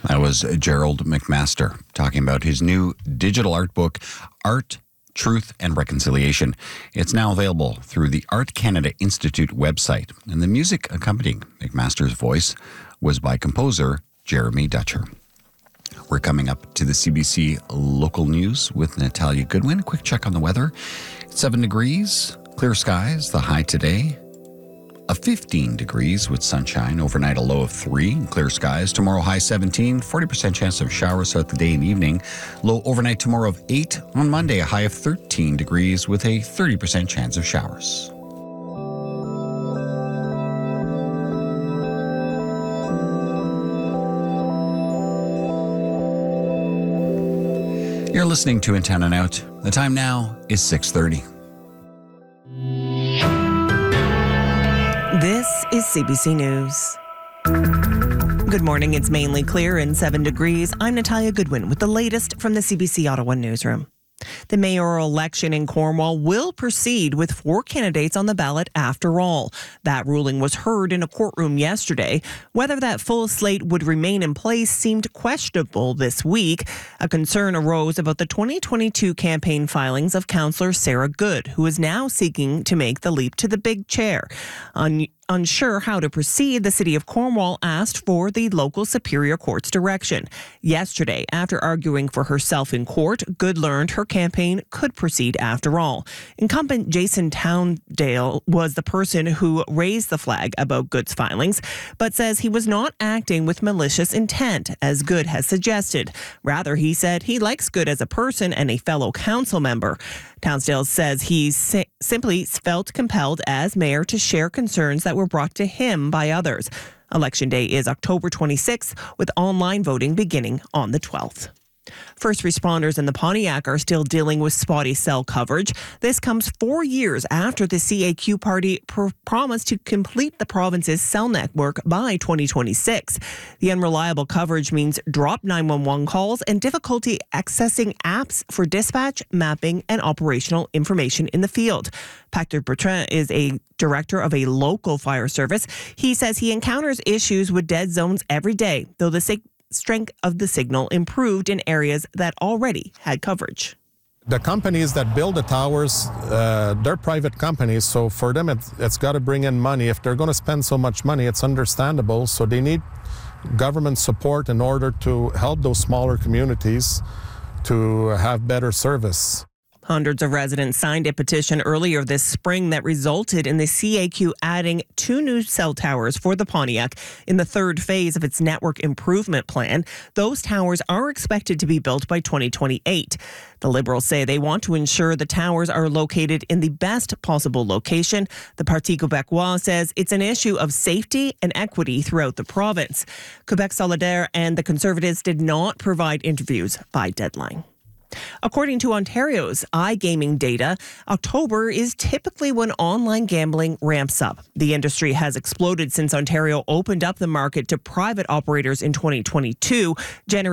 That was Gerald McMaster talking about his new digital art book, Art, Truth and Reconciliation. It's now available through the Art Canada Institute website. And the music accompanying McMaster's voice was by composer Jeremy Dutcher. We're coming up to the CBC local news with Natalia Goodwin. A quick check on the weather. 7 degrees, clear skies, the high today. 15 degrees with sunshine. Overnight a low of 3 and clear skies. Tomorrow high 17, 40% chance of showers throughout the day and evening. Low overnight tomorrow of 8. On Monday a high of 13 degrees with a 30% chance of showers. You're listening to In Town and Out. The time now is 6:30. This is CBC News. Good morning. It's mainly clear and 7 degrees. I'm Natalia Goodwin with the latest from the CBC Ottawa newsroom. The mayoral election in Cornwall will proceed with 4 candidates on the ballot after all. That ruling was heard in a courtroom yesterday. Whether that full slate would remain in place seemed questionable this week. A concern arose about the 2022 campaign filings of Councillor Sarah Good, who is now seeking to make the leap to the big chair. Unsure how to proceed, the City of Cornwall asked for the local Superior Court's direction. Yesterday, after arguing for herself in court, Good learned her campaign could proceed after all. Incumbent Jason Towndale was the person who raised the flag about Good's filings, but says he was not acting with malicious intent, as Good has suggested. Rather, he said he likes Good as a person and a fellow council member. Townsdale says he simply felt compelled as mayor to share concerns that were brought to him by others. Election day is October 26th, with online voting beginning on the 12th. First responders in the Pontiac are still dealing with spotty cell coverage. This comes 4 years after the CAQ party promised to complete the province's cell network by 2026. The unreliable coverage means dropped 911 calls and difficulty accessing apps for dispatch, mapping, and operational information in the field. Patrick Bertrand is a director of a local fire service. He says he encounters issues with dead zones every day, though the strength of the signal improved in areas that already had coverage. The companies that build the towers, they're private companies, so for them it's got to bring in money. If they're going to spend so much money, it's understandable. So they need government support in order to help those smaller communities to have better service. Hundreds of residents signed a petition earlier this spring that resulted in the CAQ adding 2 new cell towers for the Pontiac in the 3rd phase of its network improvement plan. Those towers are expected to be built by 2028. The Liberals say they want to ensure the towers are located in the best possible location. The Parti Québécois says it's an issue of safety and equity throughout the province. Quebec Solidaire and the Conservatives did not provide interviews by deadline. According to Ontario's iGaming data, October is typically when online gambling ramps up. The industry has exploded since Ontario opened up the market to private operators in 2022, generating